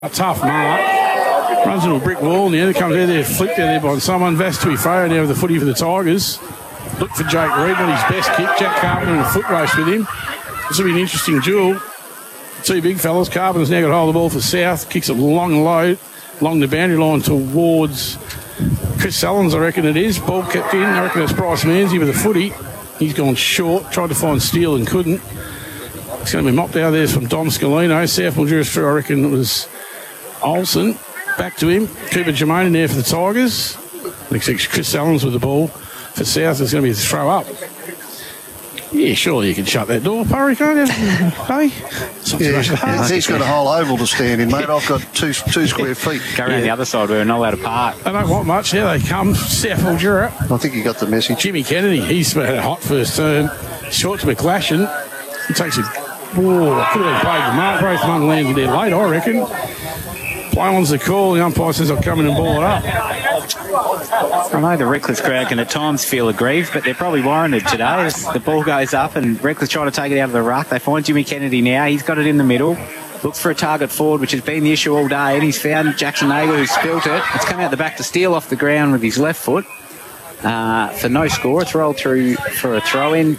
A tough mark. Runs into a brick wall in the end. Comes out there, flicked out there by someone. Vas Tuifeo now with the footy for the Tigers. Look for Jake Reid on his best kick. Jack Carpenter in a foot race with him. This will be an interesting duel. Two big fellas. Carpenter's now got hold of the ball for South. Kicks it long and low along the boundary line towards Chris Sullins, I reckon it is. Ball kept in. I reckon it's Bryce Manzi with the footy. He's gone short. Tried to find Steele and couldn't. It's going to be mopped out there from Dom Scalino. South Mildura through, I reckon it was Olsen. Back to him. Cooper Jermaine in there for the Tigers. Looks like Chris Sullins with the ball. For South, it's going to be a throw up. Yeah, surely you can shut that door, Purry, can't you? Hey? He's got a whole oval to stand in, mate. I've got two square feet. Go around the other side where we're not allowed to park. They don't want much. Here they come. South Mildura. I think you got the message. Jimmy Kennedy, he's had a hot first term. Short to McGlashan. He takes a... Oh, could have been played to Mark. Both one landed there late, I reckon. Play on's the call. The umpire says I'll come in and ball it up. I know the Reckless crowd can at times feel aggrieved, but they're probably warranted today as the ball goes up and Reckless trying to take it out of the ruck. They find Jimmy Kennedy now. He's got it in the middle. Looks for a target forward, which has been the issue all day, and he's found Jackson Nagel, who spilt it. It's come out the back to Steele off the ground with his left foot for no score. It's rolled through for a throw-in.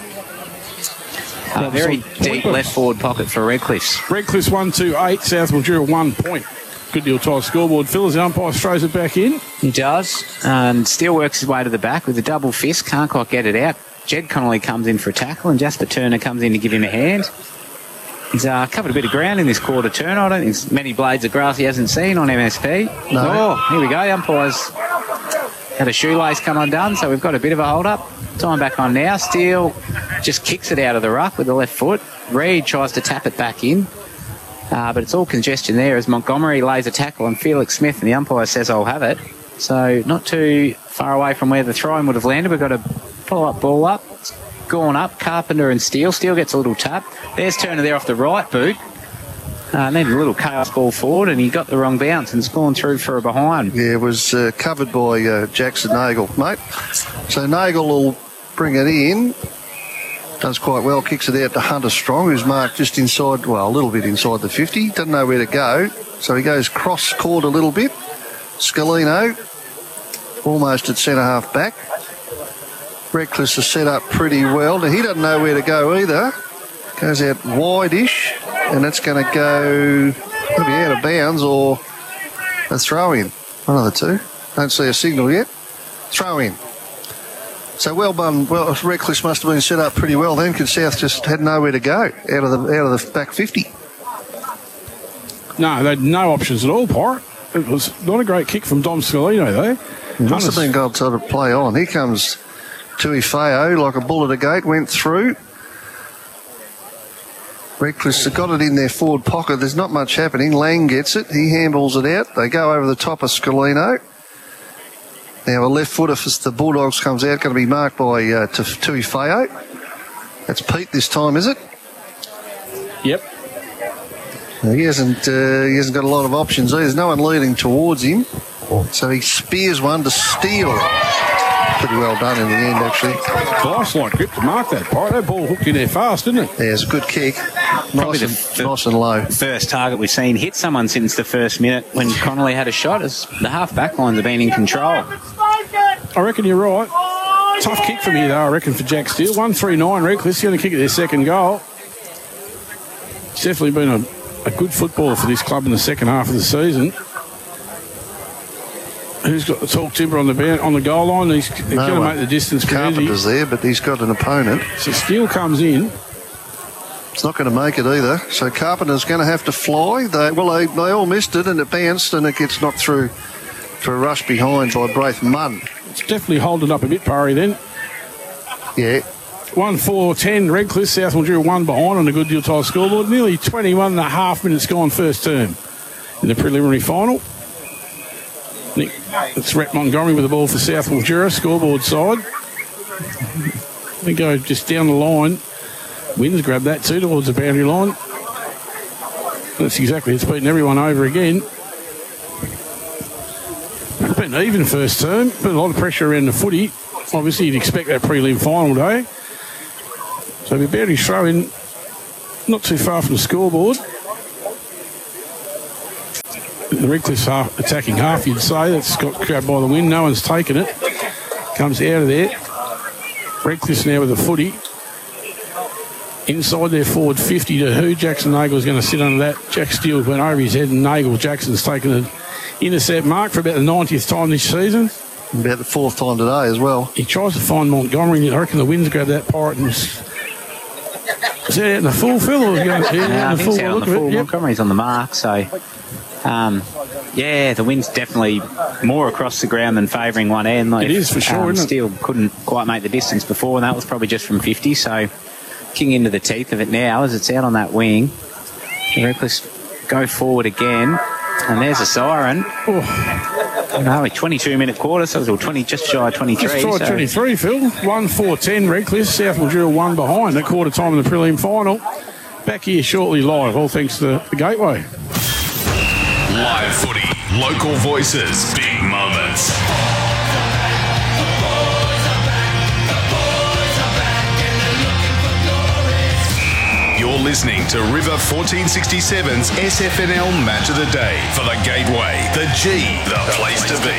A very deep left forward pocket for Redcliffe. Redcliffe's 1-2-8, South Mildura 1 point. Good deal tie scoreboard. Phil as the umpire throws it back in. He does. And Steele works his way to the back with a double fist. Can't quite get it out. Jed Connolly comes in for a tackle and Jasper Turner comes in to give him a hand. He's covered a bit of ground in this quarter turn. I don't think there's many blades of grass he hasn't seen on MSP. No. Oh, here we go. Umpire's had a shoelace come undone, so we've got a bit of a hold-up. Time back on now. Steele just kicks it out of the ruck with the left foot. Reid tries to tap it back in. But it's all congestion there as Montgomery lays a tackle on Felix Smith and the umpire says, I'll have it. So not too far away from where the throw-in would have landed. We've got a follow-up ball up. It's gone up. Carpenter and Steele. Steele gets a little tap. There's Turner there off the right boot. And then a little chaos ball forward and he got the wrong bounce and it's gone through for a behind. Yeah, it was covered by Jackson Nagel, mate. So Nagel will bring it in. Does quite well, kicks it out to Hunter Strong, who's marked just inside, well, a little bit inside the 50. Doesn't know where to go, so he goes cross-court a little bit. Scalino, almost at centre-half back. Reckless is set up pretty well. He doesn't know where to go either. Goes out wide-ish, and it's going to go, it'll be out of bounds or a throw-in. One of the two. Don't see a signal yet. Throw-in. So well done. Well, Reckless must have been set up pretty well then because South just had nowhere to go out of the back 50. No, they had no options at all, Pirate. It was not a great kick from Dom Scalino, though. Must have been got to play on. Here comes Tuifeo like a bull at a gate, went through. Reckless have got it in their forward pocket. There's not much happening. Lang gets it. He handballs it out. They go over the top of Scalino. Now a left footer for the Bulldogs comes out, going to be marked by Tuifeo. That's Pete this time, is it? Yep. He hasn't got a lot of options either. There's no one leading towards him. So he spears one to Steele. Pretty well done in the end, actually. Nice-like grip to mark that, Pirate. That ball hooked in there fast, didn't it? Yeah, it's a good kick. Nice and low. First target we've seen hit someone since the first minute when Connolly had a shot as the half-back lines have been in control. I reckon you're right. Tough kick from here, though, I reckon, for Jack Steele. 1-3-9, Reckless going to kick at their second goal. It's definitely been a good footballer for this club in the second half of the season. Who's got the tall timber on the goal line? He's going to make the distance. Carpenter's there, but he's got an opponent. So Steele comes in. It's not going to make it either. So Carpenter's going to have to fly. They all missed it and it bounced and it gets knocked through for a rush behind by Braith Munn. It's definitely holding up a bit, Parry, then. Yeah. 1-4-10, Redcliffe, South Mildura 1 behind on a good deal tie scoreboard. Nearly 21 and a half minutes gone first term in the preliminary final. It's Rhett Montgomery with the ball for South Mildura, scoreboard side. We go just down the line. Wins grab that too towards the boundary line. That's exactly, it's beaten everyone over again. It's been even first term, put a lot of pressure around the footy. Obviously you'd expect that prelim final day. So we're barely throwing not too far from the scoreboard. the Redcliffe attacking half, you'd say. That's got grabbed by the wind. No one's taken it. Comes out of there. Redcliffe now with the footy. Inside their forward 50 to who? Jackson Nagle is going to sit under that. Jack Steele went over his head and Nagle. Jackson's taken an intercept mark for about the 90th time this season. About the 4th time today as well. He tries to find Montgomery. I reckon the wind's grabbed that pirate and is that out in the full, Phil? Or I think it's out on the full. Montgomery's on the mark, so... the wind's definitely more across the ground than favouring one end. Like, it is for sure, isn't it? Steele couldn't quite make the distance before, and that was probably just from 50, so kicking into the teeth of it now as it's out on that wing. The Redcliffe go forward again, and there's a siren. Only 22-minute quarter, so it's 20, just shy of 23. Just shy of 23, Phil. 1-4-10 Redcliffe, South Mildura 1 behind at quarter time in the prelim final. Back here shortly live, all thanks to the Gateway. Live footy, local voices, big moments. You're listening to River 1467's SFNL Match of the Day for the Gateway. The G, the place to be.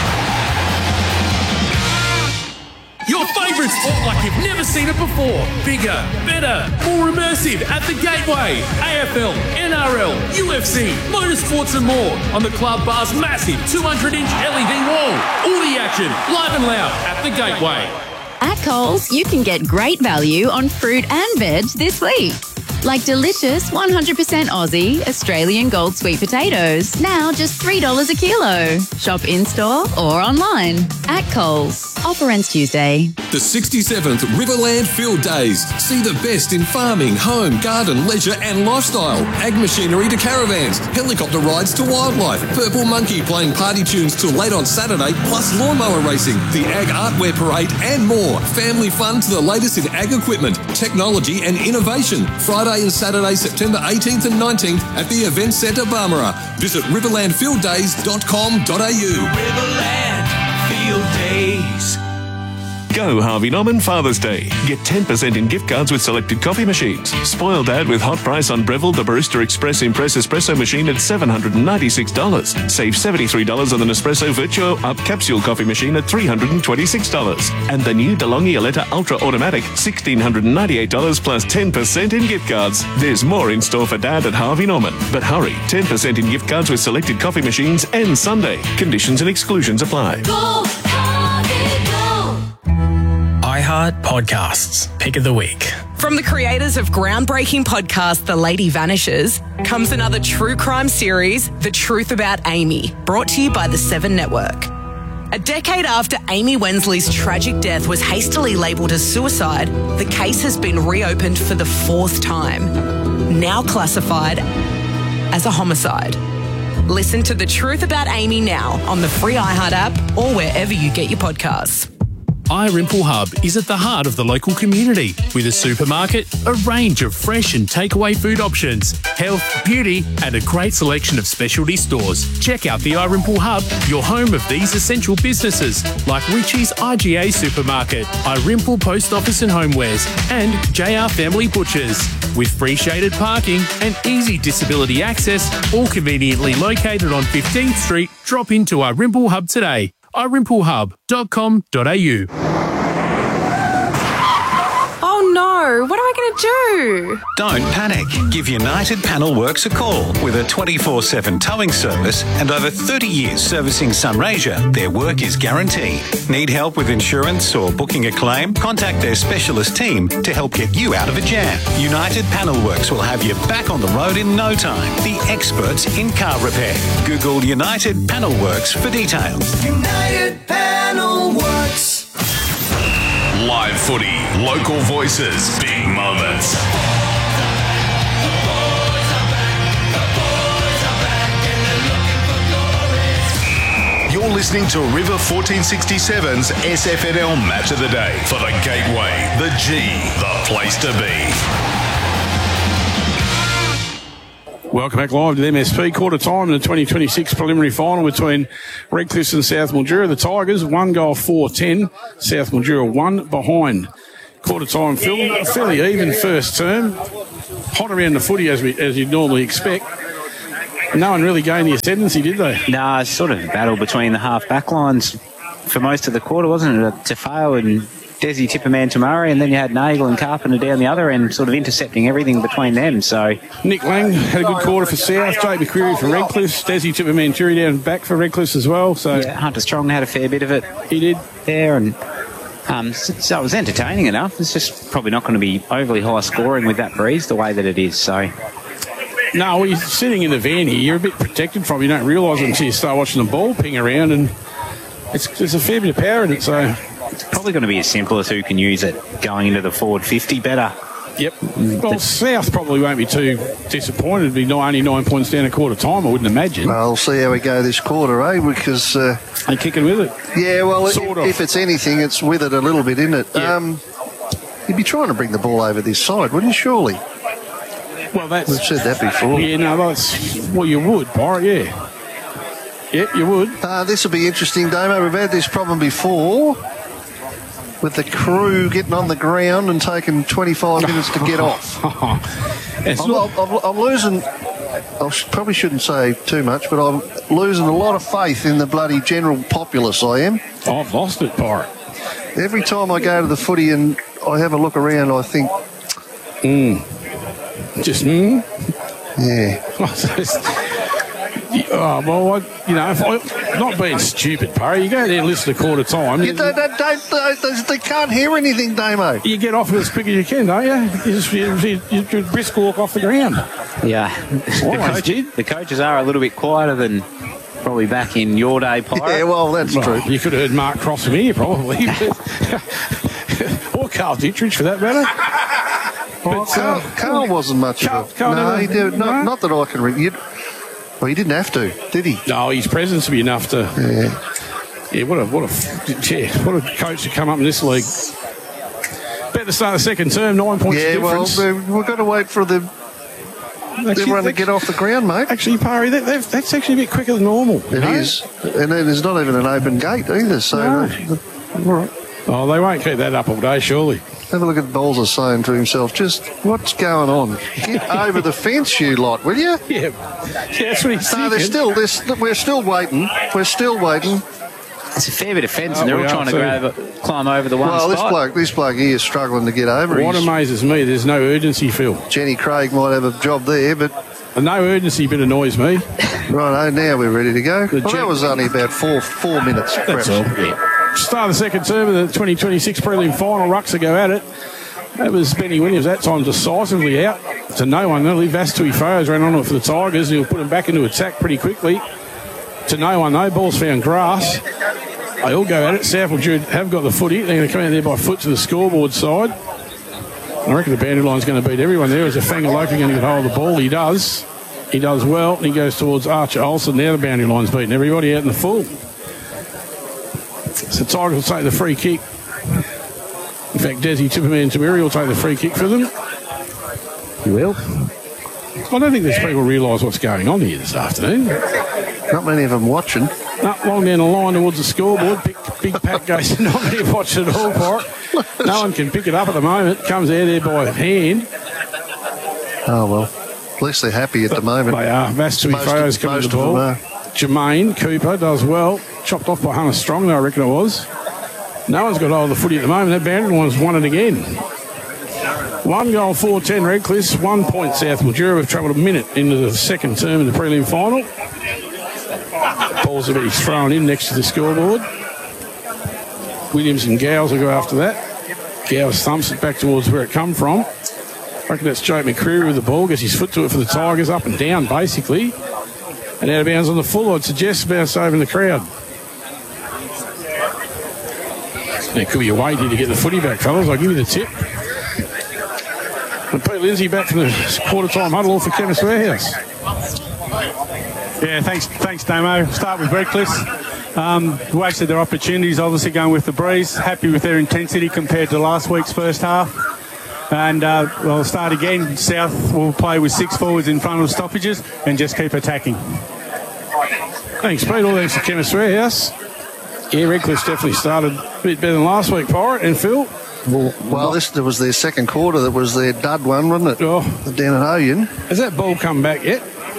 Your favourite sport like you've never seen it before. Bigger, better, more immersive at the Gateway. AFL, NRL, UFC, motorsports and more on the Club Bar's massive 200-inch LED wall. All the action, live and loud at the Gateway. At Coles, you can get great value on fruit and veg this week. Like delicious 100% Aussie Australian gold sweet potatoes, now just $3 a kilo. Shop in-store or online. At Coles. Offer ends Tuesday. The 67th Riverland Field Days. See the best in farming, home, garden, leisure and lifestyle. Ag machinery to caravans, helicopter rides to wildlife, Purple Monkey playing party tunes till late on Saturday, plus lawnmower racing, the Ag Artwear Parade and more. Family fun to the latest in ag equipment, technology and innovation. Friday and Saturday, September 18th and 19th at the Event Centre, Barmera. Visit riverlandfielddays.com.au. Riverland Field Days. Go Harvey Norman Father's Day. Get 10% in gift cards with selected coffee machines. Spoil Dad with hot price on Breville the Barista Express Impress Espresso machine at $796. Save $73 on the Nespresso Virtuo Up Capsule coffee machine at $326. And the new DeLonghi Aletta Ultra Automatic, $1,698 plus 10% in gift cards. There's more in store for Dad at Harvey Norman. But hurry, 10% in gift cards with selected coffee machines and Sunday. Conditions and exclusions apply. Go, Harvey, go. iHeart Podcasts, Pick of the Week. From the creators of groundbreaking podcast The Lady Vanishes comes another true crime series, The Truth About Amy, brought to you by the Seven Network. A decade after Amy Wensley's tragic death was hastily labelled as suicide, the case has been reopened for the 4th time, now classified as a homicide. Listen to The Truth About Amy now on the free iHeart app or wherever you get your podcasts. iRimple Hub is at the heart of the local community with a supermarket, a range of fresh and takeaway food options, health, beauty and a great selection of specialty stores. Check out the iRimple Hub, your home of these essential businesses like Richie's IGA Supermarket, iRimple Post Office and Homewares and JR Family Butchers. With free shaded parking and easy disability access, all conveniently located on 15th Street, drop into iRimple Hub today. iRimpleHub.com.au. Oh no, what am I going to do? Don't panic. Give United Panel Works a call. With a 24/7 towing service and over 30 years servicing Sunraysia, their work is guaranteed. Need help with insurance or booking a claim? Contact their specialist team to help get you out of a jam. United Panel Works will have you back on the road in no time. The experts in car repair. Google United Panel Works for details. United Panel Works. Live footy, local voices, big moments. You're listening to River 1467's SFNL Match of the Day for the Gateway, the G, the place to be. Welcome back live to the MSP. Quarter time in the 2026 preliminary final between Redcliffe and South Mildura. The Tigers, 1 goal 4-10. South Mildura 1 behind. Quarter time, Phil. Fairly even first term. Hot around the footy as you'd normally expect. No one really gained the ascendancy, did they? No, it's sort of a battle between the half-back lines for most of the quarter, wasn't it? Tafao and Desi Tipperman Tamari, and then you had Nagel and Carpenter down the other end, sort of intercepting everything between them. So Nick Lang had a good quarter for South, Jake McCreary for Redcliffe, Desi Tipperman Turi down back for Redcliffe as well. So yeah, Hunter Strong had a fair bit of it. He did there, and so it was entertaining enough. It's just probably not going to be overly high scoring with that breeze the way that it is. So. No, when you're sitting in the van here, you're a bit protected from it. You don't realise it until you start watching the ball ping around, and there's a fair bit of power in it. So it's probably going to be as simple as who can use it going into the forward 50 better. Yep. Well, South probably won't be too disappointed. It'd be only 9 points down a quarter time, I wouldn't imagine. Well, we'll see how we go this quarter, eh? Because they're kicking with it. Yeah, well, Sort of. if it's anything, it's with it a little bit, isn't it? Yeah. You'd be trying to bring the ball over this side, wouldn't you? Surely. Well, we've said that before. Yeah, no, you would, Pirate, yeah. Yep, you would. This will be interesting, Damo. We've had this problem before with the crew getting on the ground and taking 25 minutes to get off. I'm losing, probably shouldn't say too much, but I'm losing a lot of faith in the bloody general populace, I am. I've lost it, Pirate. Every time I go to the footy and I have a look around, I think... Yeah. Oh, well, not being stupid, Parry. You go there and listen to quarter time. They can't hear anything, Damo. You get off it as quick as you can, don't you? You brisk walk off the ground. Yeah. The coaches are a little bit quieter than probably back in your day, Pirate. Yeah, well, that's true. You could have heard Mark Cross from here, probably. Or Carl Dietrich, for that matter. But Carl wasn't much of a... No, he did. Not that I can... Well, he didn't have to, did he? No, his presence would be enough to... Yeah, what a coach to come up in this league. About to start the second term, 9 points difference. Yeah, well, we've got to wait for everyone to get off the ground, mate. Actually, Parry, that's actually a bit quicker than normal. It is. And then there's not even an open gate either, so... No. All right. Oh, they won't keep that up all day, surely. Have a look at Bolzer saying to himself, just what's going on? Get over the fence, you lot, will you? Yeah, that's what he's thinking. We're still waiting. We're still waiting. It's a fair bit of fence, and they're all trying to climb over the one spot. Well, this bloke here is struggling to get over. What amazes me, there's no urgency, Phil. Jenny Craig might have a job there, but... No urgency bit annoys me. Right, now we're ready to go. That was only about four minutes. That's all. Yeah. Start the second term of the 2026 prelim final. Rucks go at it. That was Benny Williams that time decisively out to no one. Vastui Fayos ran on it for the Tigers. He'll put them back into attack pretty quickly. To no one though. Ball's found grass. They all go at it. South have got the footy. They're going to come out there by foot to the scoreboard side. I reckon the boundary line's going to beat everyone there. Is a Fangaloka going to get hold of the ball? He does. He does well. And he goes towards Archer Olsen. Now the boundary line's beating everybody out in the full. So Tigers will take the free kick. In fact, Desi Tipperman Tamiri will take the free kick for them. You will? I don't think these people realise what's going on here this afternoon. Not many of them watching. Long down the line towards the scoreboard. Big Pat goes, not many watching at all for it. No one can pick it up at the moment. Comes out there by hand. Oh, well. At least they're happy at the moment. They are. Vastui Fayos coming to the ball. Jermaine Cooper does well. Chopped off by Hunter Strong, I reckon it was. No one's got hold of the footy at the moment. That boundary line's won it again. 1 goal, 4-10 Redcliffe, 1 point South Mildura. We've travelled a minute into the second term of the prelim final. Ball's a bit thrown in next to the scoreboard. Williams and Gowes will go after that. Gowes thumps it back towards where it come from. I reckon that's Jake McCreary with the ball. Gets his foot to it for the Tigers, up and down basically. And out of bounds on the full, I'd suggest bounce over in the crowd. It could be a wait here to get the footy back, fellas. I'll give you the tip. And Pete Lindsay back from the quarter-time huddle for Chemist Warehouse. Yeah, thanks, Damo. Start with Redcliffe. Wasted their opportunities, obviously going with the breeze. Happy with their intensity compared to last week's first half. And we'll start again. South will play with 6 forwards in front of stoppages and just keep attacking. Thanks, Pete. All thanks to Chemist Warehouse. Yeah, Redcliffe's definitely started a bit better than last week, Pirate and Phil. Well, this was their second quarter. That was their dud one, wasn't it? Oh. Down at Oyen. Has that ball come back yet?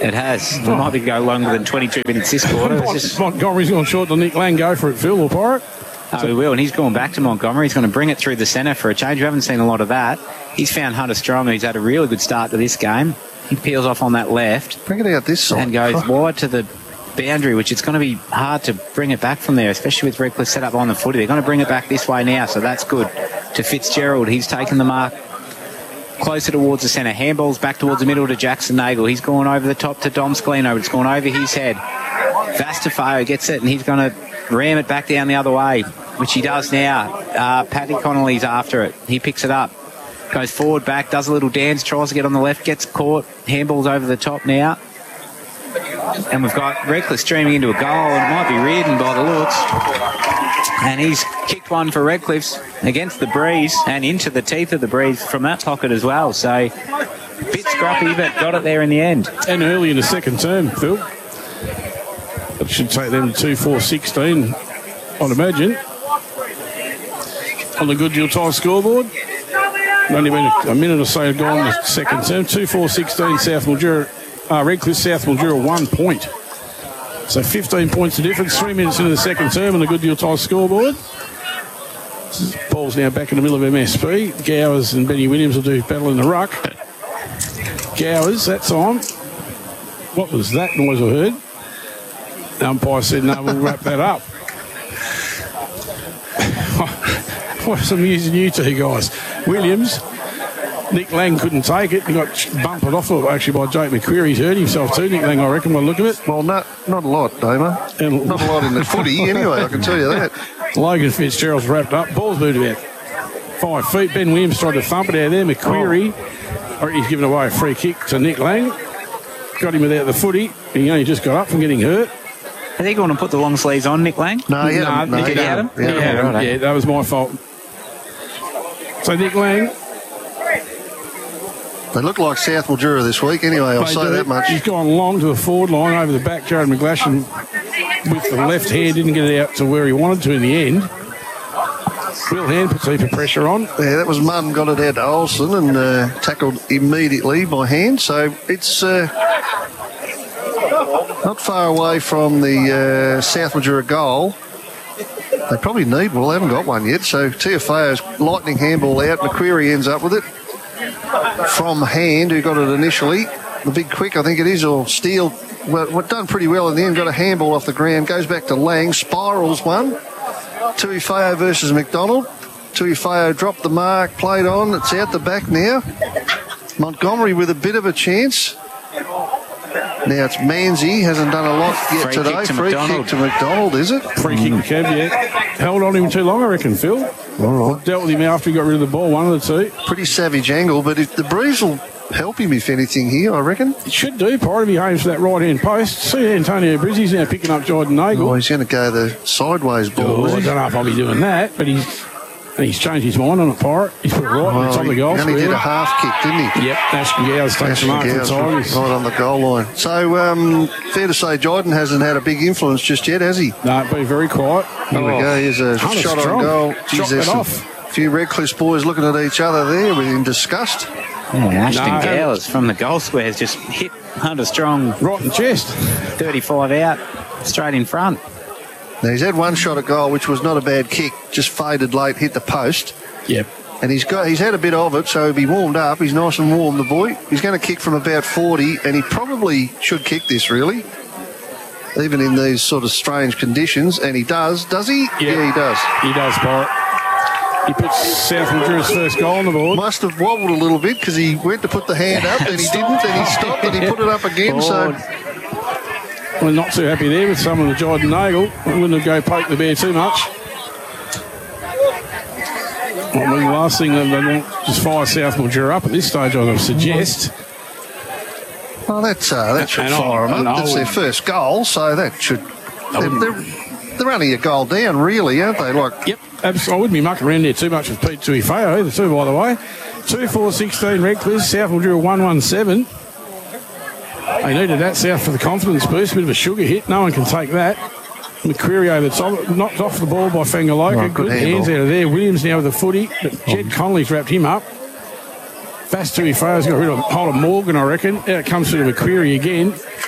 It has. It might be go longer than 22 minutes this quarter. It's just... Montgomery's gone short to Nick Lang. Go for it, Phil, or Pirate. Oh, he will, and he's going back to Montgomery. He's going to bring it through the centre for a change. We haven't seen a lot of that. He's found Hunter Strong, who's had a really good start to this game. He peels off on that left. Bring it out this side. And goes wide to the boundary, which it's going to be hard to bring it back from there, especially with Redcliffe set up on the footy. They're going to bring it back this way now, so that's good. To Fitzgerald, he's taken the mark closer towards the centre. Handballs back towards the middle to Jackson Nagle. He's gone over the top to Dom Scalino. It's gone over his head. Vastafao gets it, and he's going to ram it back down the other way, which he does now. Paddy Connolly's after it. He picks it up. Goes forward, back, does a little dance, tries to get on the left, gets caught. Handballs over the top now. And we've got Redcliffe streaming into a goal, and it might be Reardon by the looks. And he's kicked one for Redcliffe's against the breeze and into the teeth of the breeze from that pocket as well. So, a bit scrappy, but got it there in the end. And early in the second term, Phil. It should take them 2-4-16, I'd imagine. On the Goodyear Tire scoreboard. Only been a minute or so gone in the second term. 2-4-16, South Mildura. Redcliffe, South Mildura 1 point. So 15 points of difference, 3 minutes into the second term on the Goodyear Tire scoreboard. Ball's now back in the middle of MSP. Gowers and Benny Williams will do battle in the ruck. Gowers, that time. What was that noise I heard? The umpire said, no, we'll wrap that up. What's amusing you two guys? Williams, Nick Lang couldn't take it. He got bumped off actually by Jake McQuarrie. He's hurt himself too, Nick Lang, I reckon, by the look of it. Well, not a lot, Damo. Not a lot in the footy anyway, I can tell you that. Logan Fitzgerald's wrapped up. Ball's moved about 5 feet. Ben Williams tried to thump it out there. McQuarrie, he's given away a free kick to Nick Lang. Got him without the footy. He only just got up from getting hurt. Are they going to put the long sleeves on, Nick Lang? No, he had him. Yeah, that was my fault. So Nick Lang. They look like South Mildura this week anyway, I'll say that much. He's gone long to the forward line over the back. Jared McGlashan with the left hand didn't get it out to where he wanted to in the end. Will Hand puts a heap of pressure on. Yeah, that was Munn, got it out to Olsen and tackled immediately by Hand. So it's not far away from the South Mildura goal. They probably need, well, they haven't got one yet. So Tiafoe's lightning handball out. McQuarrie ends up with it from Hand, who got it initially. The big quick, I think it is, or Steele. Well, done pretty well in the end. Got a handball off the ground. Goes back to Lang. Spirals one. Tuifeo versus McDonald. Tuifeo dropped the mark, played on. It's out the back now. Montgomery with a bit of a chance. Now it's Manzi, hasn't done a lot yet today. Free kick to McDonald, is it? Free kick to Kev, yeah. Held on him too long, I reckon, Phil. All right. Dealt with him after he got rid of the ball, one of the two. Pretty savage angle, but if the breeze will help him, if anything, here, I reckon. It should do. Part of he aims for that right-hand post. See Antonio Brizzy's now picking up Jordan Nagle. Oh, he's going to go the sideways ball. I don't know if I'll be doing that, but he's changed his mind on it, Pirate. He's put it right on the top of the goal. He only did a half kick, didn't he? Yep, Ashton Gowers takes the mark for the Tigers. Right on the goal line. So, fair to say Jordan hasn't had a big influence just yet, has he? No, been very quiet. Here we go. Here's a shot on goal. Shot it off. A few Redcliffe boys looking at each other there in disgust. Yeah, Ashton Gowers from the goal squares just hit Hunter Strong right in the chest. 35 out, straight in front. Now, he's had one shot at goal, which was not a bad kick, just faded late, hit the post. Yep. And he's had a bit of it, so he'll be warmed up. He's nice and warm, the boy. He's going to kick from about 40, and he probably should kick this, really, even in these sort of strange conditions. And he does he? Yep. Yeah, he does. He does, Pirate. He puts South Mildura's first goal on the board. Must have wobbled a little bit because he went to put the hand up, and he didn't, and he stopped, and he put it up again, so... We're not too happy there with some of the Jordan Nagle. Wouldn't have go poke the bear too much. Well, the last thing they want just fire South Mildura up at this stage, I would suggest. Well, that should fire them up. That's their first goal, so that should... They're only a goal down, really, aren't they? Yep, absolutely. I wouldn't be mucking around there too much with Pete Tuifeo either, too, by the way. 2-4-16 Redcliffe, South Mildura 1-1-7. They needed that, South, for the confidence boost. A bit of a sugar hit. No one can take that. McQuarrie over the top. Knocked off the ball by Fangaloka. Good hands out of there. Williams now with the footy. But Jed Connolly's wrapped him up. Vastui Fayer's got rid of hold of Morgan, I reckon. Out comes through to McQuarrie again.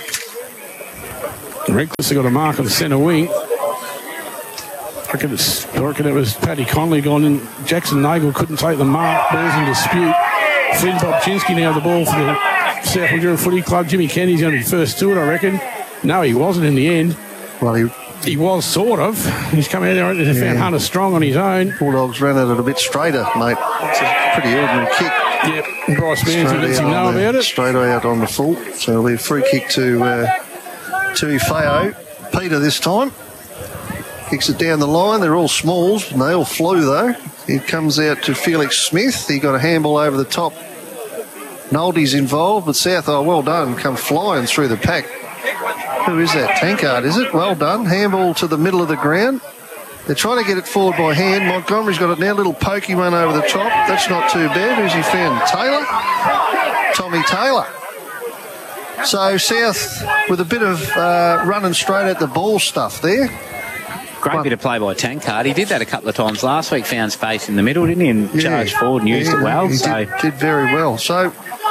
Reckless have got a mark on the centre wing. I reckon it was Paddy Connolly gone in. Jackson Nagel couldn't take the mark. Ball's in dispute. Flynn Bobchinski now the ball for the South Mildura Footy Club. Jimmy Kenny's going to be first to it, I reckon. No, he wasn't in the end. Well, he was sort of. He's come out there and found Hunter Strong on his own. Bulldogs ran at it a bit straighter, mate. It's a pretty ordinary kick. Yep, and Bryce Mansley lets him know about it. Straight out on the full. So it'll be a free kick to Feo. Peter this time. Kicks it down the line. They're all smalls. And they all flew, though. It comes out to Felix Smith. He got a handball over the top. Noldy's involved, but South, well done, come flying through the pack. Who is that? Tankard, is it? Well done. Handball to the middle of the ground. They're trying to get it forward by hand. Montgomery's got it now. Little pokey one over the top. That's not too bad. Who's he found? Taylor? Tommy Taylor. So South with a bit of running straight at the ball stuff there. Great bit of play by Tankard. He did that a couple of times last week, found space in the middle, didn't he? And charged forward and used it well. He did very well. So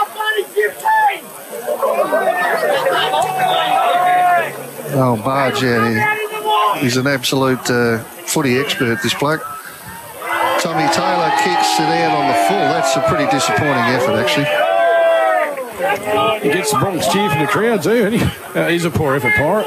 Barge out here. He's an absolute footy expert, this bloke. Tommy Taylor kicks it out on the full. That's a pretty disappointing effort, actually. He gets the Bronx cheer from the crowd too, and he's a poor effort, Pirate.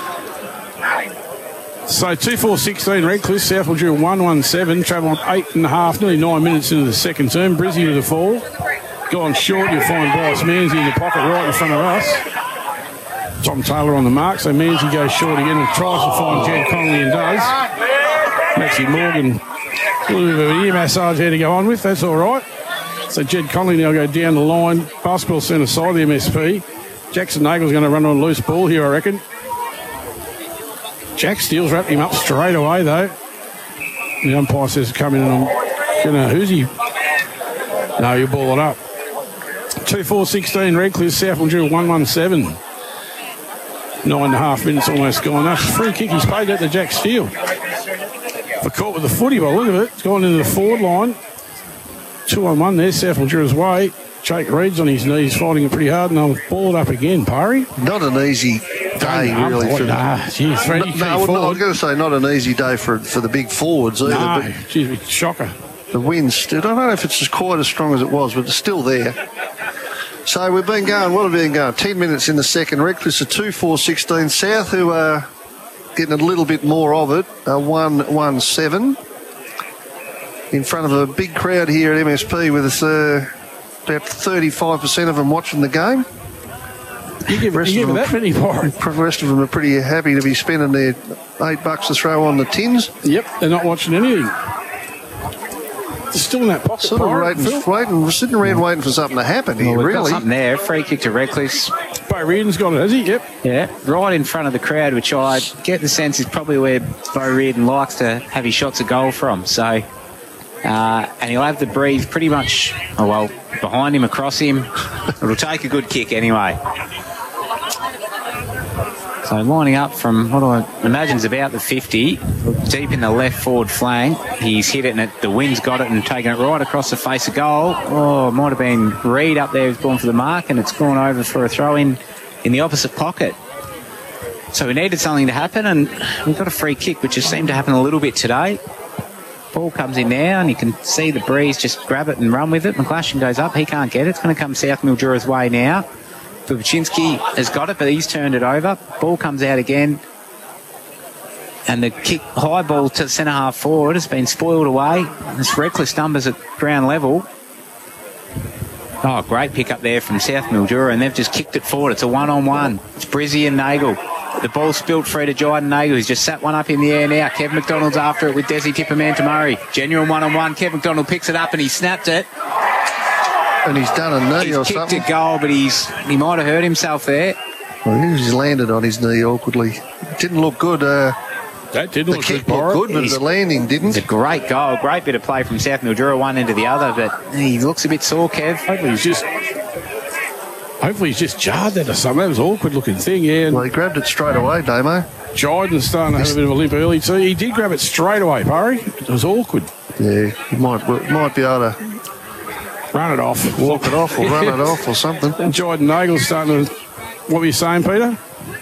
So 2-4-16 Redcliffe, South Mildura 1-1-7, travelled 8.5, nearly 9 minutes into the second term. Brizzy to the fall. Gone short, you'll find Bryce Mansley in the pocket right in front of us. Tom Taylor on the mark, so Mansley goes short again and tries to find Jed Connolly and does. Maxie Morgan, a little bit of an ear massage here to go on with, that's all right. So Jed Connolly now go down the line, basketball centre side, the MSP. Jackson Nagel's going to run on a loose ball here, I reckon. Jack Steele's wrapped him up straight away, though. The umpire says come in and I'm going to... Who's he? No, you ball it up. 2-4-16 Redcliffe, South Mildura 1-1-7. 9.5 minutes almost gone. That's a free kick. He's played out to Jack Steele. For caught with the footy, by the look of it. It's gone into the forward line. 2-on-1 there, South Mildura's way. Jake Reed's on his knees, fighting it pretty hard, and they'll ball it up again, Parry. Not an easy day, really. For I was going to say not an easy day for the big forwards either. No, but geez, shocker. The wind's, I don't know if it's quite as strong as it was, but it's still there. So we've been going, what have we been going? 10 minutes in the second. Reckless are 2-4-16. South, who are getting a little bit more of it, 1-1-7. In front of a big crowd here at MSP with about 35% of them watching the game. You give that many more. The rest of them are pretty happy to be spending their $8 to throw on the tins. Yep, they're not watching anything. They're still in that pocket. Sort of sitting around waiting for something to happen here, we've really. got something there. Free kick to Redcliffe. Bo Reardon's got it, has he? Yep. Yeah, right in front of the crowd, which I get the sense is probably where Bo Reardon likes to have his shots of goal from. So, and he'll have the breeze pretty much, behind him, across him. It'll take a good kick anyway. So lining up from what I imagine is about the 50, deep in the left forward flank. He's hit it and the wind's got it and taken it right across the face of goal. Oh, it might have been Reed up there who's gone for the mark and it's gone over for a throw in the opposite pocket. So we needed something to happen and we've got a free kick, which has seemed to happen a little bit today. Ball comes in now and you can see the breeze just grab it and run with it. McClashin goes up, he can't get it. It's going to come South Mildura's way now. Bubchinski has got it, but he's turned it over. Ball comes out again. And the kick, high ball to the centre half forward has been spoiled away. This reckless numbers at ground level. Oh, great pick up there from South Mildura, and they've just kicked it forward. It's a one-on-one. It's Brizzy and Nagel. The ball spilled free to Jyden Nagel, who's just sat one up in the air now. Kev McDonald's after it with Desi Tipperman-Murray. Genuine one-on-one. Kev McDonald picks it up and he snapped it. And he's done a knee or something. He's kicked a goal, but he might have hurt himself there. Well, he's landed on his knee awkwardly. Didn't look good. That didn't look good, but the landing didn't. It's a great goal. Great bit of play from South Mildura, one into the other, but he looks a bit sore, Kev. Hopefully he's just jarred that or something. That was an awkward looking thing, yeah. Well, he grabbed it straight away, Damo. Jyden's starting to have a bit of a limp early too. He did grab it straight away, Parry. It was awkward. Yeah, he might be able to Run it off. Walk it off or run it off or something. And Jordan Nagle's starting to... What were you saying, Peter?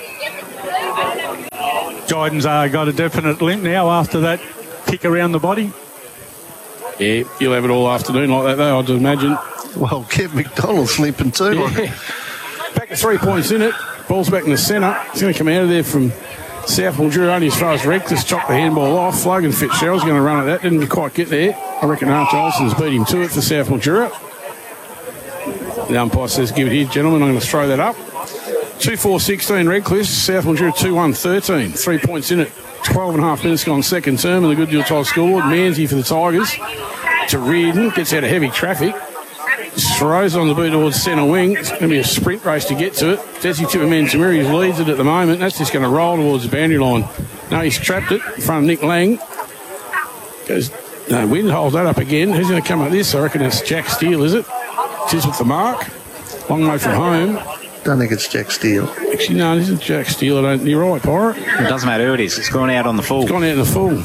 Jordan's got a definite limp now after that kick around the body. Yeah, he'll have it all afternoon like that, though, I'd imagine. Well, Kev McDonald's limping too. Yeah. Back to 3 points in it. Ball's back in the centre. It's going to come out of there from South Mildura only as far as Reckless chopped the handball off. Logan Fitzgerald's going to run at that. Didn't quite get there. I reckon Arch Olsen's beat him to it for South Mildura. The umpire says, give it here, gentlemen. I'm going to throw that up. 2-4-16 Redcliffe. South Mildura 2-1-13. 3 points in it. 12 and a half minutes gone second term and the Good Deal Tile scoreboard. Manzi for the Tigers. To Reardon. Gets out of heavy traffic. Throws on the boot towards centre wing. It's going to be a sprint race to get to it. Desi Tipperman-Tamiri leads it at the moment. That's just going to roll towards the boundary line. No, he's trapped it in front of Nick Lang. Goes, no, Wind holds that up again. Who's going to come up this? I reckon it's Jack Steele, is it? It is with the mark. Long way from home. Don't think it's Jack Steele. Actually, no, this isn't Jack Steele. You're right, Pirate. It doesn't matter who it is. It's gone out on the full. It's gone out in the full.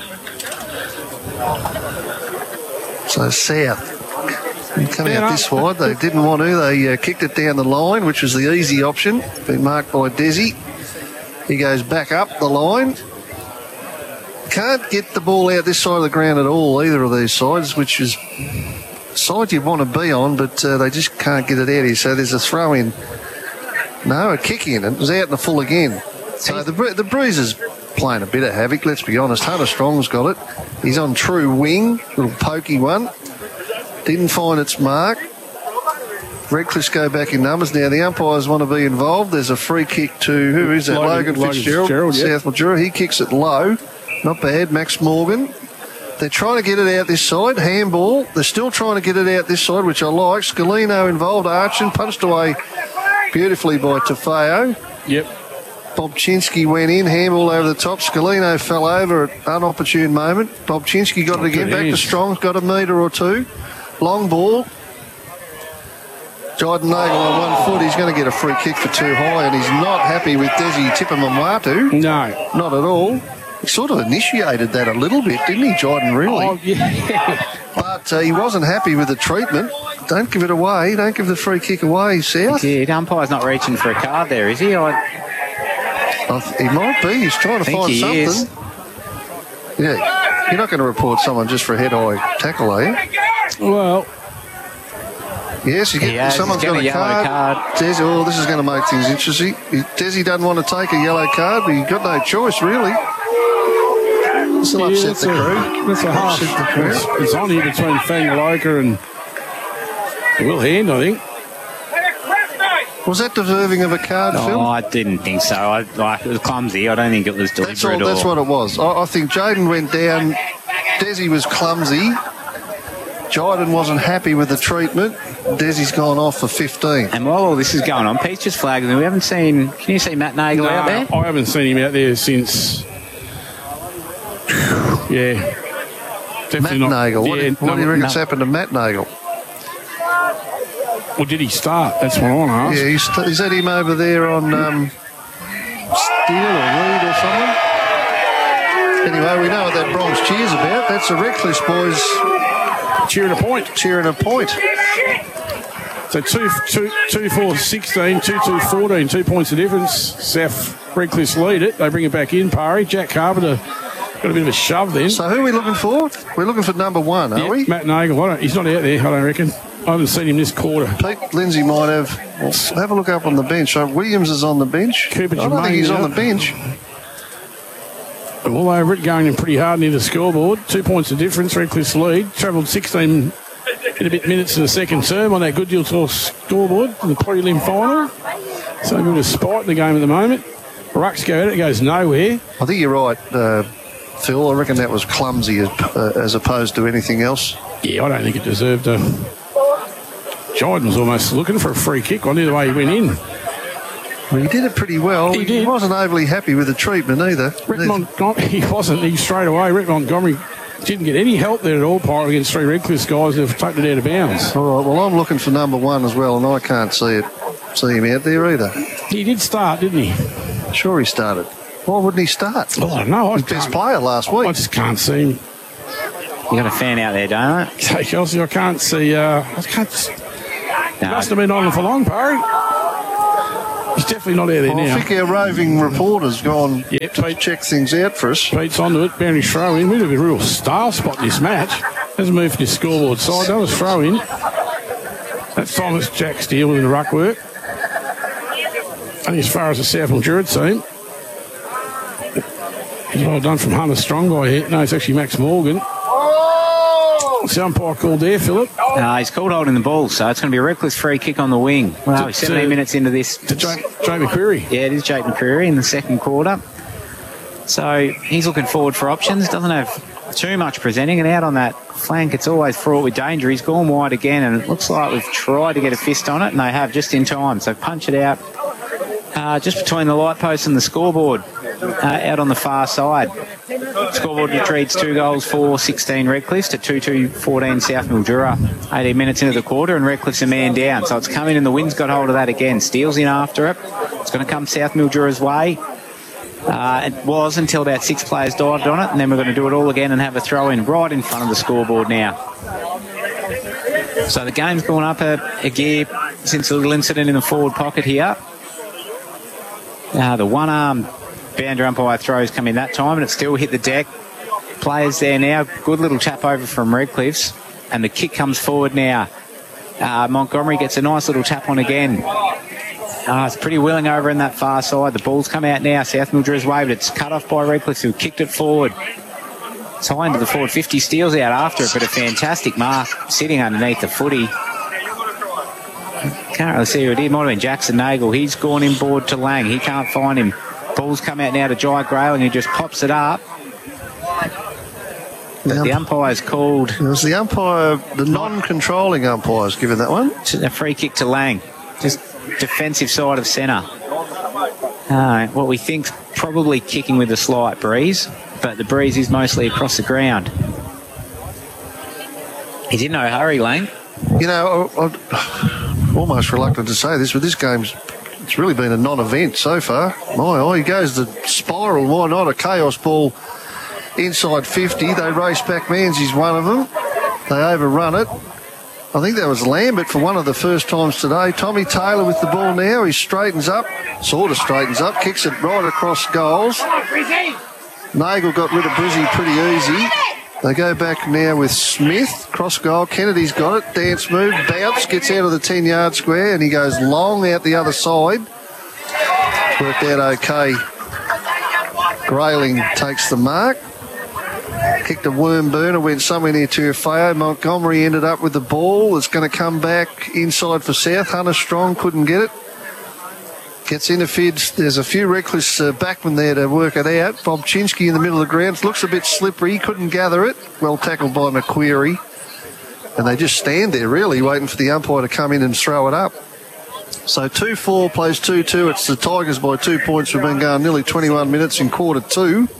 So South. Coming out this wide, they didn't want to. They kicked it down the line, which was the easy option. Been marked by Desi. He goes back up the line. Can't get the ball out this side of the ground at all, either of these sides, which is side you want to be on, but they just can't get it out here. So there's a throw in. No, a kick in. It was out in the full again. So the Breeze is playing a bit of havoc, let's be honest. Hunter Strong's got it. He's on true wing, little pokey one. Didn't find its mark. Redcliffe go back in numbers. Now the umpires want to be involved. There's a free kick to, who is that? Logan Fitzgerald, South Mildura. He kicks it low. Not bad. Max Morgan. They're trying to get it out this side. Handball. They're still trying to get it out this side, which I like. Scalino involved. Archin punched away beautifully by Tafeo. Yep. Bob Chinsky went in. Handball over the top. Scalino fell over at an unopportune moment. Bob Chinsky got it again. Back to Strong's. Got a metre or two. Long ball. Jordan Nagel on 1 foot. He's going to get a free kick for too high, and he's not happy with Desi Tipperman-Watu. No. Not at all. He sort of initiated that a little bit, didn't he, Jordan, really? Oh, yeah. But he wasn't happy with the treatment. Don't give it away. Don't give the free kick away, South. Yeah, the umpire's not reaching for a card there, is he? He might be. He's trying to find something. Is. Yeah. You're not going to report someone just for a head-high tackle, are you? Well... Yes, someone's got a card. Desi, this is going to make things interesting. Desi doesn't want to take a yellow card, but you've got no choice, really. This will upset the crew. That's a half. It's on here between Fangaloka and Will Hand, I think. Was that deserving of a card, Phil? I didn't think so. It was clumsy. I don't think it was deliberate. That's what it was. I think Jaden went down. Desi was clumsy. Jyden wasn't happy with the treatment. Desi's gone off for 15. And while all this is going on, Pete's just flagging. We haven't seen... Can you see Matt Nagel out there? I haven't seen him out there since... Yeah. Definitely Matt not. Nagel. What do you reckon's happened to Matt Nagel? Well, did he start? That's what I want to ask. Yeah, is that him over there on Steele or Reed or someone? Anyway, we know what that Bronx cheer's about. That's the Redcliffe boys... Cheering a point. Cheering a point. So 2-4-16, 2-2-14, 2 points of difference. South Redcliffe's lead it. They bring it back in, Parry. Jack Carpenter got a bit of a shove then. So who are we looking for? We're looking for number 1, are we? Matt Nagel. He's not out there, I don't reckon. I haven't seen him this quarter. Pete Lindsay might have. Well, have a look up on the bench. Williams is on the bench. I don't think he's on the bench. All over it, going in pretty hard near the scoreboard. 2 points of difference, Redcliffe's lead. Travelled 16 and a bit minutes in the second term on that Good Deal Tour scoreboard in the prelim final. So a bit of spite in the game at the moment. Rucks go at it, goes nowhere. I think you're right, Phil. I reckon that was clumsy as opposed to anything else. Yeah, I don't think it deserved a... Jyden was almost looking for a free kick on either way he went in. Well, he did it pretty well. He wasn't overly happy with the treatment either. He wasn't. He straight away. Rick Montgomery didn't get any help there at all, Pirate, against 3 Redcliffe guys who have taken it out of bounds. All right, well, I'm looking for number 1 as well, and I can't see him out there either. He did start, didn't he? Sure he started. Why wouldn't he start? Well, I don't know. He was best player last week. I just can't see him. You got a fan out there, don't you? Hey, Kelsey, I can't see. Must have been on for long, Parry. He's definitely not out there now. I think our roving reporter's gone to check things out for us. Pete's onto it. Boundary throw in. We've got a real style spot in this match. Hasn't moved from his scoreboard side. That was throw in. That's Thomas Jack Steele in the ruck work. I think as far as the South Mildura team, it's well done from Hunter Strong by here. No, it's actually Max Morgan. What's the umpire called there, Philip? He's called holding the ball, so it's going to be a reckless free kick on the wing. Well, 17 minutes into this. To Jake McCreary. Yeah, it is Jake McCreary in the second quarter. So he's looking forward for options. Doesn't have too much presenting, and out on that flank, it's always fraught with danger. He's gone wide again, and it looks like we've tried to get a fist on it, and they have just in time. So punch it out just between the light post and the scoreboard, out on the far side. Scoreboard reads 2 goals for 16 Redcliffe to 2-2-14 South Mildura. 18 minutes into the quarter, and Redcliffe's a man down. So it's coming, and the wind's got hold of that again. Steele's in after it. It's going to come South Mildura's way. It was until about 6 players dived on it, and then we're going to do it all again and have a throw in right in front of the scoreboard now. So the game's gone up a gear since a little incident in the forward pocket here. The one-arm boundary umpire throws come in that time, and it still hit the deck. Players there now. Good little tap over from Redcliffe's, and the kick comes forward now. Montgomery gets a nice little tap on again. It's pretty willing over in that far side. The ball's come out now. South Mildura's waved. It's cut off by Redcliffe, who kicked it forward. It's high into the forward 50. Steele's out after it, but a fantastic mark sitting underneath the footy. Can't really see who it is. Might have been Jackson Nagel. He's gone inboard to Lang. He can't find him. Ball's come out now to Jai Grayling, who just pops it up. But the umpire's called. It was the umpire, the non-controlling umpire's given that one. A free kick to Lang. Just defensive side of centre. What we think's probably kicking with a slight breeze, but the breeze is mostly across the ground. He's in no hurry, Lang. You know, I'm almost reluctant to say this, but this game's it's really been a non-event so far. He goes the spiral. Why not? A chaos ball inside 50. They race back. Manzi's one of them. They overrun it. I think that was Lambert for one of the first times today. Tommy Taylor with the ball now. He straightens up, sort of straightens up, kicks it right across goals. Nagel got rid of Brizzy pretty easy. They go back now with Smith, cross goal. Kennedy's got it, dance move, bounce, gets out of the 10-yard square, and he goes long out the other side. Worked out okay. Grayling takes the mark. Kicked a worm burner, went somewhere near Tuafeo. Montgomery ended up with the ball. It's going to come back inside for South. Hunter Strong couldn't get it. Gets interfered. There's a few reckless backmen there to work it out. Bob Chinsky in the middle of the ground. Looks a bit slippery. Couldn't gather it. Well tackled by McQuarrie. And they just stand there, really, waiting for the umpire to come in and throw it up. So 2-4 plays 2-2. It's the Tigers by 2 points. We've been going nearly 21 minutes in quarter two.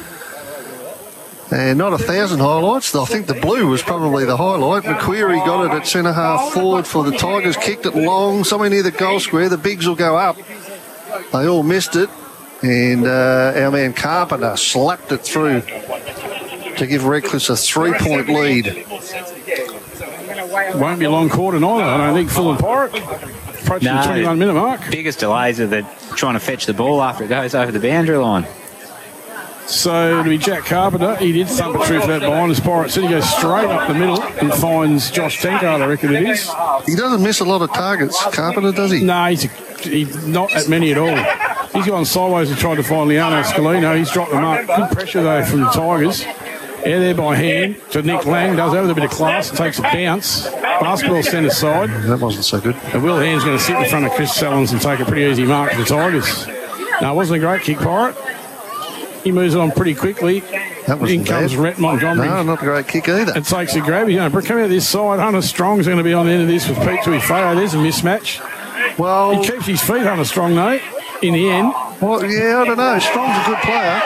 And not 1,000 highlights. I think the blue was probably the highlight. McQuarrie got it at centre-half forward for the Tigers. Kicked it long, somewhere near the goal square. The bigs will go up. They all missed it. And our man Carpenter slapped it through to give Redcliffe a 3-point lead. Won't be a long quarter neither, I don't think. Fulham Pirate approaching the 21-minute mark. Biggest delays are the trying to fetch the ball after it goes over the boundary line. So it'll be Jack Carpenter. He did thump it through for that behind his Pirate City. Goes straight up the middle and finds Josh Tankard, I reckon it is. He doesn't miss a lot of targets, Carpenter, does he? No, he's not that many at all. He's gone sideways and tried to find Leano Scalino. He's dropped them up. Good pressure, though, from the Tigers. Out there by hand to Nick Lang. Does that with a bit of class. Takes a bounce. Basketball centre side. That wasn't so good. And Will Hand's going to sit in front of Chris Sallins and take a pretty easy mark for the Tigers. No, it wasn't a great kick, Pirate. He moves on pretty quickly. In comes Rhett Montgomery. No, not a great kick either. It takes a grab. Coming out this side, Hunter Strong's going to be on the end of this with Pete Tuifeo. There's a mismatch. Well, he keeps his feet, Hunter Strong, though, in the end. Well, yeah, I don't know. Strong's a good player.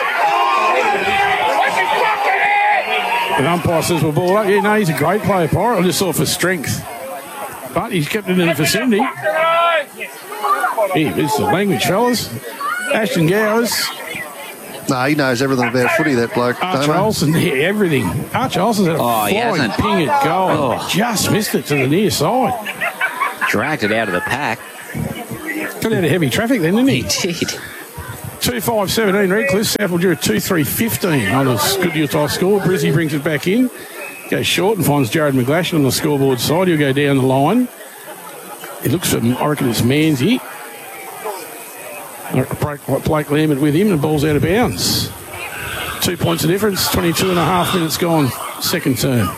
The umpire says, well, ball up. Yeah, no, he's a great player, Pirate. I just saw for strength. But he's kept it in the vicinity. It's the language, fellas. Ashton Gowers. No, he knows everything about footy, that bloke. Archer Damo. Olsen, everything. Archer Olsen's had a Oh, he flying hasn't. ping at goal. Oh. Just missed it to the near side. Dragged it out of the pack. Got out of heavy traffic then, didn't he? He did. 2-5-17 Redcliffe. South Mildura 2-3-15 on the good Utah score. Brizzy brings it back in. Goes short and finds Jared McGlashan on the scoreboard side. He'll go down the line. He looks for, I reckon it's Manzi. Blake Lambert with him and the ball's out of bounds. 2 points of difference. 22 and a half minutes gone. Second term.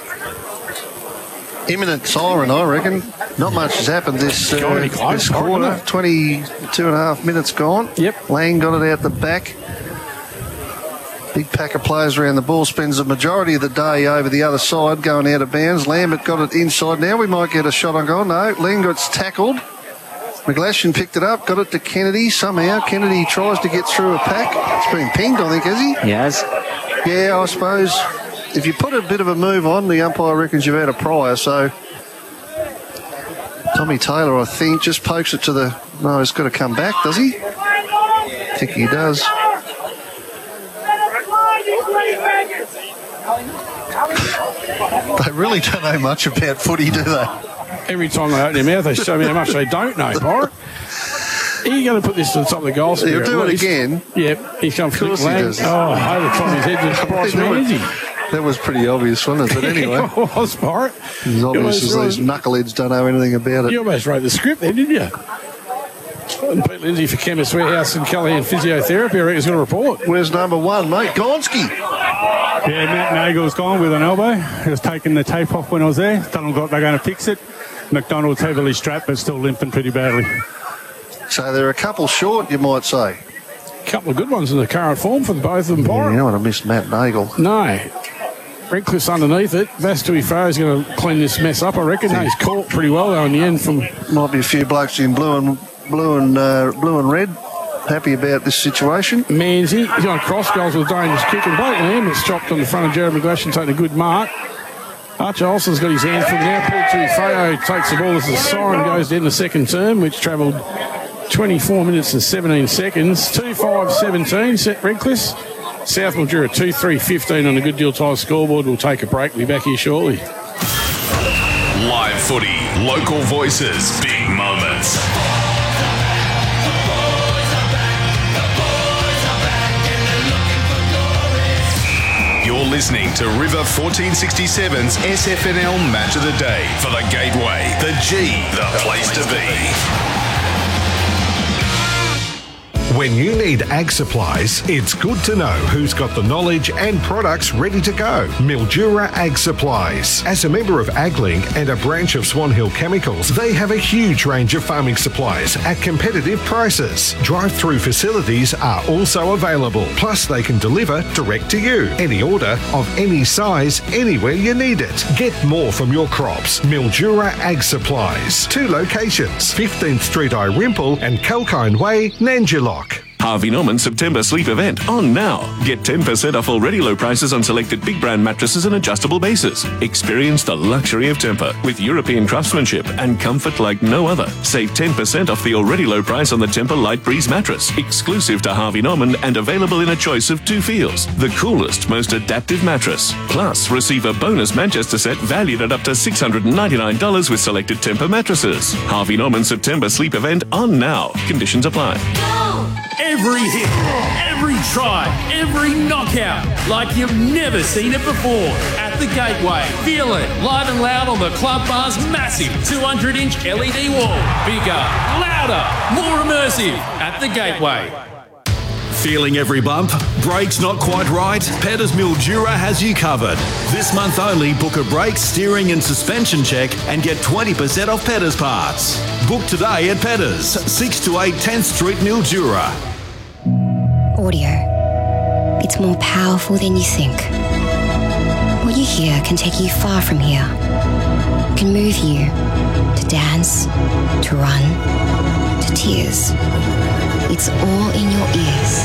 Imminent siren, I reckon. Not much has happened this quarter. 22 and a half minutes gone. Yep. Lang got it out the back. Big pack of players around the ball. Spends the majority of the day over the other side going out of bounds. Lambert got it inside. Now we might get a shot on goal. No, Lang gets tackled. McGlashan picked it up, got it to Kennedy. Somehow Kennedy tries to get through a pack. It's been pinged, I think, has he? He has. Yeah, I suppose if you put a bit of a move on, the umpire reckons you've had a prior. So Tommy Taylor, I think, just pokes it to the... No, he's got to come back, does he? I think he does. They really don't know much about footy, do they? Every time they open their mouth, they show me how much they don't know, Byron. Are you going to put this to the top of the goal? He'll do it again. Yep, he's going to flick Of course he Lang. does. Oh, over the top of his head to Bryce Manzi. That was pretty obvious, wasn't it? But anyway, It was, Byron. it's obvious as these knuckleheads don't know anything about it. You almost wrote the script there, didn't you? And Pete Lindsay for Chemist Warehouse and Callahan Physiotherapy, I reckon, is going to report. Where's number one, mate? Gonski. Yeah, Matt Nagel's gone with an elbow. He was taking the tape off when I was there. Don't look like they're going to fix it. McDonald's heavily strapped, but still limping pretty badly. So they're a couple short, you might say. A couple of good ones in the current form for both of them, Yeah, Byron. you know what, I missed Matt Nagel. No. Redcliffe's underneath it. Vastui Farah is going to clean this mess up, I reckon. No, he's caught pretty well, though, in the end. Might be a few blokes in blue and red. Happy about this situation. Manzi, he's on cross goals with a dangerous kick, and Blake Lambert's chopped on the front of Jared McGlashan, taking a good mark. Archer Olsen's got his hands full now. Paul Tuifeo takes the ball as the siren goes down the second term, which travelled 24 minutes and 17 seconds. 2-5-17, set Redcliffe. South Mildura 2-3-15 on the Good Deal Tire scoreboard. We'll take a break. We'll be back here shortly. Live footy, local voices, big moments. You're listening to River 1467's SFNL Match of the Day for the Gateway, the G, the place to be. When you need ag supplies, it's good to know who's got the knowledge and products ready to go. Mildura Ag Supplies. As a member of AgLink and a branch of Swan Hill Chemicals, they have a huge range of farming supplies at competitive prices. Drive-through facilities are also available. Plus, they can deliver direct to you. Any order of any size, anywhere you need it. Get more from your crops. Mildura Ag Supplies. 2 locations, 15th Street Irimple and Kalkine Way, Nanjilock. Harvey Norman September sleep event on now. Get 10% off already low prices on selected big brand mattresses and adjustable bases. Experience the luxury of Tempur with European craftsmanship and comfort like no other. Save 10% off the already low price on the Tempur Light Breeze mattress, exclusive to Harvey Norman and available in a choice of 2 feels. The coolest, most adaptive mattress. Plus, receive a bonus Manchester set valued at up to $699 with selected Tempur mattresses. Harvey Norman September sleep event on now. Conditions apply. Every hit, every try, every knockout, like you've never seen it before. At the Gateway, feel it live and loud on the Club Bar's massive 200-inch LED wall. Bigger, louder, more immersive. At the Gateway. Feeling every bump? Brakes not quite right? Petters Mildura has you covered. This month only, book a brake, steering and suspension check and get 20% off Petters parts. Book today at Petters, 6 to 8 10th Street, Mildura. Audio. It's more powerful than you think. What you hear can take you far from here. It can move you to dance, to run, to tears. It's all in your ears.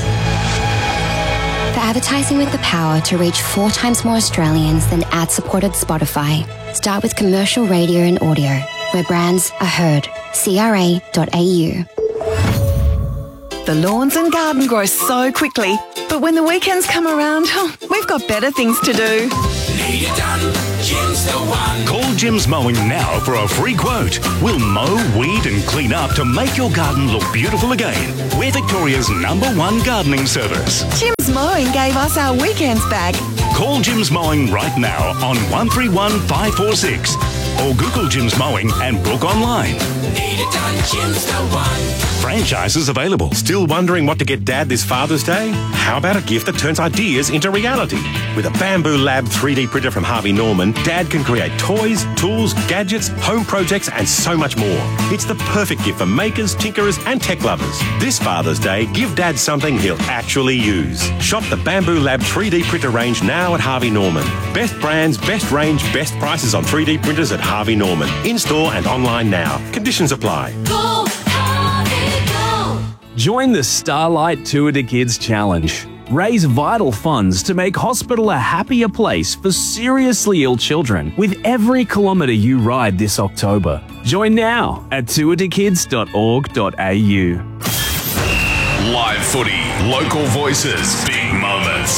For advertising with the power to reach 4 times more Australians than ad-supported Spotify, start with commercial radio and audio, where brands are heard. CRA.au. The lawns and garden grow so quickly, But when the weekends come around, we've got better things to do. Need it done, Jim's the one. Call Jim's Mowing now for a free quote. We'll mow, weed and clean up to make your garden look beautiful again. We're Victoria's #1 gardening service. Jim's Mowing gave us our weekends back. Call Jim's Mowing right now on 131 546 or Google Jim's Mowing and book online. Need it done, Jim's the one. Franchises available. Still wondering what to get Dad this Father's Day? How about a gift that turns ideas into reality? With a Bamboo Lab 3D printer from Harvey Norman, Dad can create toys, tools, gadgets, home projects and so much more. It's the perfect gift for makers, tinkerers and tech lovers. This Father's Day, give Dad something he'll actually use. Shop the Bamboo Lab 3D printer range now at Harvey Norman. Best brands, best range, best prices on 3D printers at Harvey Norman. In-store and online now. Conditions apply. Go, Harvey, go. Join the Starlight Tour to Kids Challenge. Raise vital funds to make hospital a happier place for seriously ill children with every kilometre you ride this October. Join now at tourtokids.org.au. Live footy, local voices, big moments.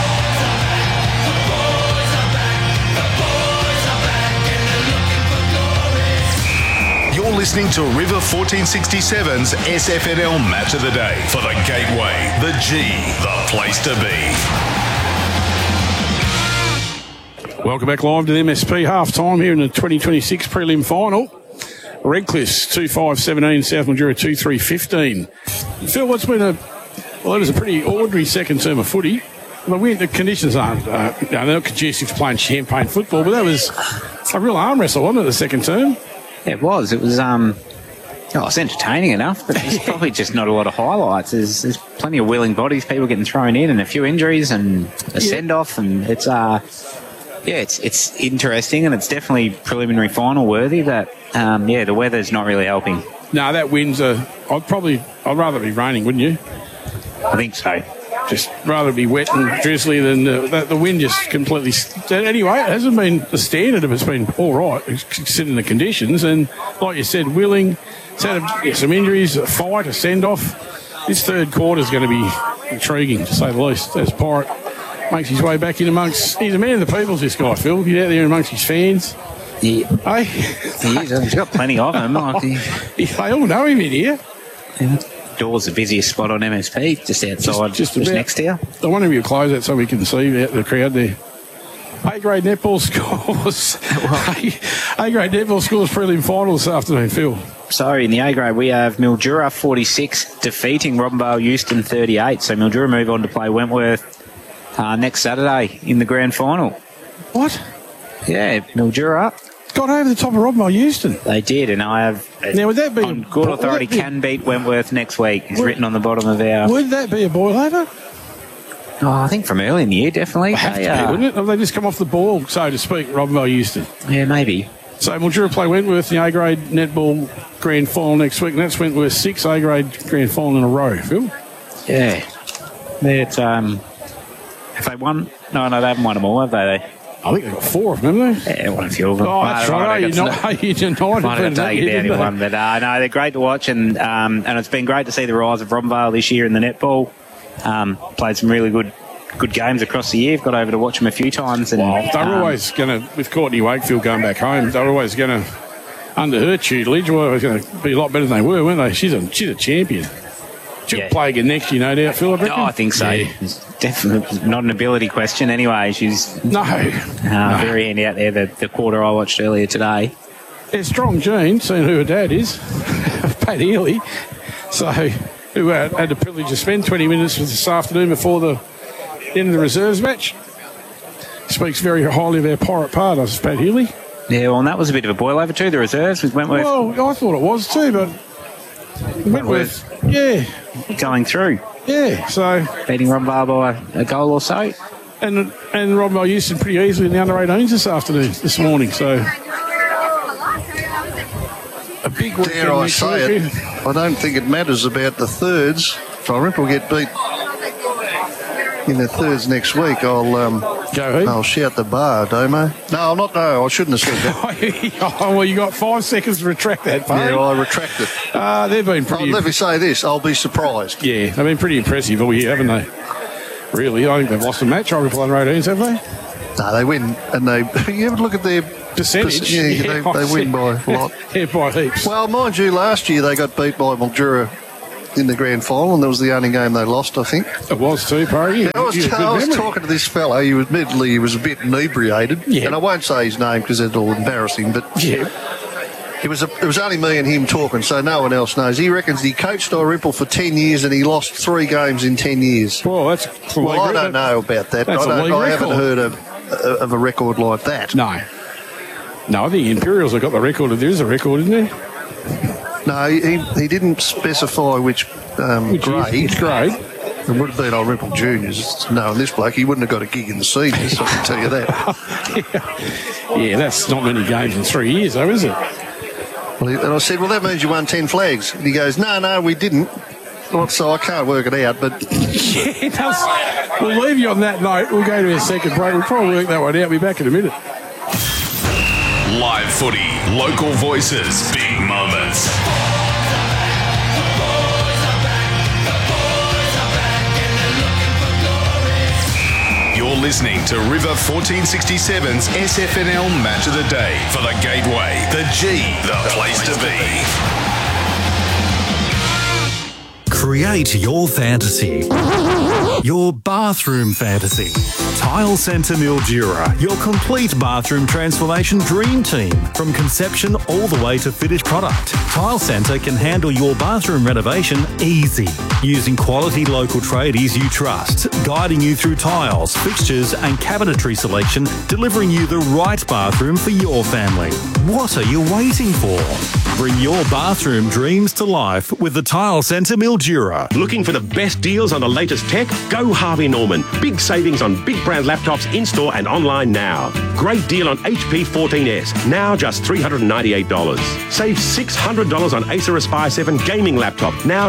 You're listening to River 1467's SFNL Match of the Day for the Gateway, the G, the place to be. Welcome back live to the MSP half-time here in the 2026 prelim final. Redcliffe 2-5-17, South Mildura 2-3-15. Phil, what's been it was a pretty ordinary second term of footy. The conditions aren't, they're not conducive to playing champagne football, but that was a real arm wrestle, wasn't it, the second term? It was. It was it's entertaining enough, but there's probably just not a lot of highlights. There's plenty of willing bodies, people getting thrown in, and a few injuries and a send-off, and it's it's interesting, and it's definitely preliminary final worthy. That the weather's not really helping. No, that wind's I'd rather be raining, wouldn't you? I think so. Just rather be wet and drizzly than the wind just completely... Anyway, it hasn't been the standard of it's been all right, considering the conditions. And like you said, willing, it's had some injuries, a fight, a send-off. This third quarter is going to be intriguing, to say the least, as Pirate makes his way back in amongst... He's a man of the peoples, this guy, Phil. He's out there amongst his fans. Yeah. Hey? He is. He's got plenty of them. They all know him in here. Yeah. Door's the busiest spot on MSP, just outside, just next to you. I wonder if you close that so we can see out the crowd there. A-grade netball scores. A-grade netball scores prelim final this afternoon, Phil. So in the A-grade we have Mildura 46 defeating Robinvale Euston 38. So Mildura move on to play Wentworth next Saturday in the grand final. What? Yeah, Mildura got over the top of Robinvale Euston. They did, and I have now would that be on good authority can beat Wentworth next week. It's written on the bottom of our. Would that be a boil over? Oh, I think from early in the year, definitely. Have to be, wouldn't it? Have they just come off the boil, so to speak, Robinvale Euston? Yeah, maybe. So Mildura play Wentworth in the A-grade netball grand final next week, and that's Wentworth's 6th A-grade grand final in a row, Phil. Yeah. It's have they won? No, they haven't won them all, have they? I think they've got 4 of them, haven't they? Yeah, won a few of them. Oh, that's right. You denied might have taken down in one, but no, they're great to watch, and it's been great to see the rise of Robinvale this year in the netball. Played some really good games across the year. Got over to watch them a few times. And, they're always going to, with Courtney Wakefield going back home, they're always going to, under her tutelage, always going to be a lot better than they were, weren't they? She's a champion. She'll play again next year, no doubt, Phil, I reckon. I think so. Yeah. It's definitely not an ability question anyway. She's very handy out there, the quarter I watched earlier today. Yeah, strong Jean, seeing who her dad is, Pat Healy. So, who had the privilege to spend 20 minutes with this afternoon before the end of the reserves match. Speaks very highly of our Pirate part, I Pat Healy. Yeah, well, and that was a bit of a boil over too, the reserves with Wentworth. Well, I thought it was too, but Wentworth, going through. Yeah, so beating Robinvale by a goal or so. And Robinvale Euston pretty easily in the under-18s this morning, so a big weekend. Dare I say it, I don't think it matters about the thirds. If Dalrymple get beat in the thirds next week, I'll shout the bar, Domo. No, I'm not. No, I shouldn't have said that. Well, you got 5 seconds to retract that, Barry. Yeah, I retract it. They've been pretty... let me say this, I'll be surprised. Yeah, they've been pretty impressive all year, haven't they? Really, I think they've lost a match, Iron Ripple and Rodeens, have they? No, they win, and you ever look at their percentage? They win by a lot. Yeah, by heaps. Well, mind you, last year they got beat by Mildura in the grand final, and that was the only game they lost, I think. It was too, Parry. I was talking to this fellow. He was a bit inebriated, and I won't say his name because it's all embarrassing, but it was only me and him talking, so no one else knows. He reckons he coached Ripple for 10 years and he lost 3 games in 10 years. Well, I don't know about that. I haven't heard of a record like that. No, I think Imperials have got the record. There is a record, isn't there? No, he didn't specify which grade. Which grade? It would have been Ripple Juniors. Knowing this bloke, he wouldn't have got a gig in the seniors, I can tell you that. Yeah, that's not many games in 3 years, though, is it? Well, and I said, well, that means you won 10 flags. And he goes, no, we didn't. So I can't work it out, but... Yeah, it does. We'll leave you on that note. We'll go to a second break. We'll probably work that one out. We'll be back in a minute. Live footy, local voices, big moments. You're listening to River 1467's SFNL Match of the Day for the Gateway, the G, the place to be. Create your fantasy. Your bathroom fantasy. Tile Centre Mildura, your complete bathroom transformation dream team. From conception all the way to finished product, Tile Centre can handle your bathroom renovation easy. Using quality local tradies you trust, guiding you through tiles, fixtures and cabinetry selection, delivering you the right bathroom for your family. What are you waiting for? Bring your bathroom dreams to life with the Tile Centre Mildura. Looking for the best deals on the latest tech? Go Harvey Norman. Big savings on big brand laptops in-store and online now. Great deal on HP 14S, now just $398. Save $600 on Acer Aspire 7 gaming laptop, now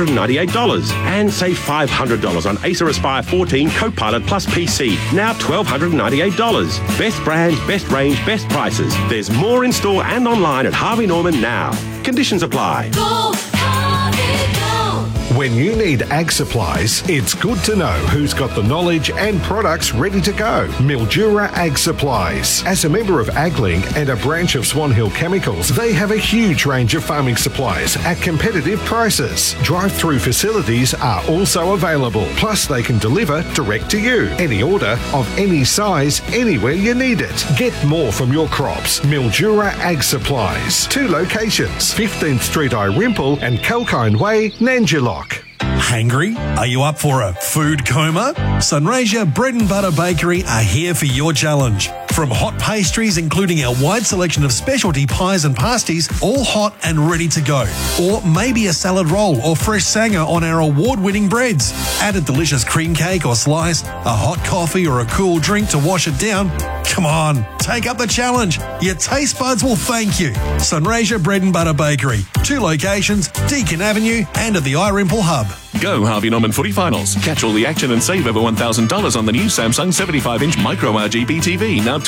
$998. And save $500 on Acer Aspire 14 Copilot Plus PC, now $1,298. Best brands, best range, best prices. There's more in store and online at Harvey Norman now. Conditions apply. Go, Harvey, go. When you need ag supplies, it's good to know who's got the knowledge and products ready to go. Mildura Ag Supplies. As a member of AgLink and a branch of Swan Hill Chemicals, they have a huge range of farming supplies at competitive prices. Drive-through facilities are also available. Plus, they can deliver direct to you. Any order of any size, anywhere you need it. Get more from your crops. Mildura Ag Supplies. 2 locations, 15th Street, Irimple and Kalkine Way, Nanjilock. Hangry? Are you up for a food coma? Sunraysia Bread and Butter Bakery are here for your challenge. From hot pastries, including our wide selection of specialty pies and pasties, all hot and ready to go. Or maybe a salad roll or fresh sanger on our award-winning breads. Add a delicious cream cake or slice, a hot coffee or a cool drink to wash it down. Come on, take up the challenge. Your taste buds will thank you. Sunraysia Bread and Butter Bakery. 2 locations, Deakin Avenue and at the Irimple Hub. Go Harvey Norman footy finals. Catch all the action and save over $1,000 on the new Samsung 75-inch Micro RGB TV, now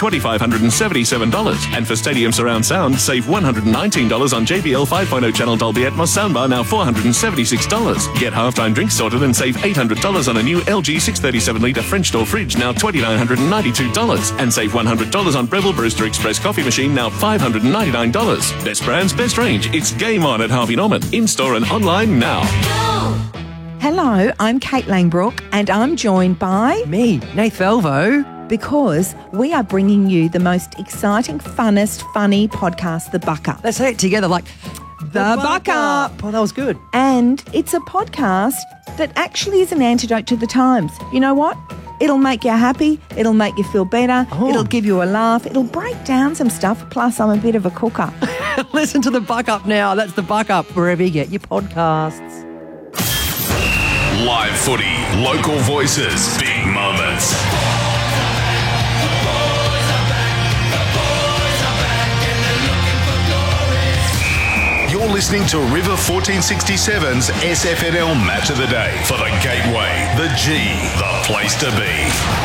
$2,577. And for stadium surround sound, save $119 on JBL 5.0 channel Dolby Atmos soundbar, now $476. Get halftime drinks sorted and save $800 on a new LG 637-litre French door fridge, now $2,992. And save $100 on Breville Brewster Express coffee machine, now $599. Best brands, best range. It's game on at Harvey Norman. In-store and online now. Hello, I'm Kate Langbrook and I'm joined by... me, Nath Elvo. Because we are bringing you the most exciting, funnest, funny podcast, The Buck Up. Let's say it together like... The Buck Up. Oh, that was good. And it's a podcast that actually is an antidote to the times. You know what? It'll make you happy. It'll make you feel better. Oh. It'll give you a laugh. It'll break down some stuff. Plus, I'm a bit of a cooker. Listen to The Buck Up now. That's The Buck Up, wherever you get your podcasts. Live footy, local voices, big moments. You're listening to River 1467's SFNL Match of the Day for the Gateway, the G, the place to be.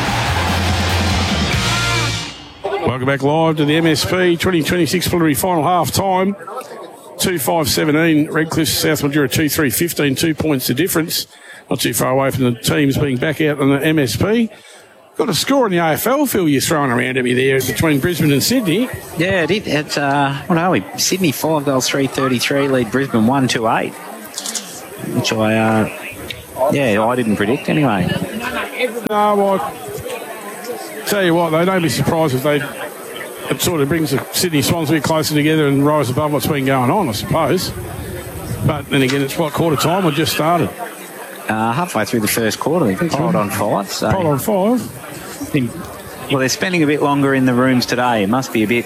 Welcome back live to the MSP 2026 preliminary final half time. 2-5-17, Redcliffe, South Mildura 2-3-15, 2 points the difference. not too far away from the teams being back out on the MSP. Got a score in the AFL, Phil, you're throwing around at me there between Brisbane and Sydney. Yeah, it did. It's, what are we? Sydney 5 goals, 333, lead Brisbane 1-2-8. Which I didn't predict anyway. No, well, tell you what, though, don't be surprised if it sort of brings the Sydney Swans a bit closer together and rise above what's been going on, I suppose. But then again, it's quarter time? Or just started? Halfway through the first quarter, they've tied on 5. So. Tied on 5? Well, they're spending a bit longer in the rooms today. It must be a bit...